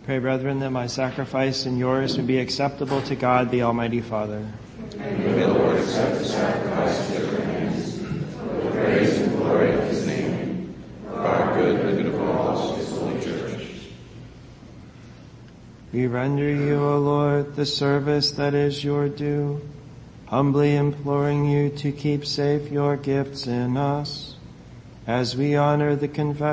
Pray, brethren, that my sacrifice and yours may be acceptable to God, the Almighty Father. And may the Lord accept the sacrifice at your hands, for the praise and glory of his name, for our good and the good of all his holy church. We render you, O Lord, the service that is your due, humbly imploring you to keep safe your gifts in us, as we honor the confession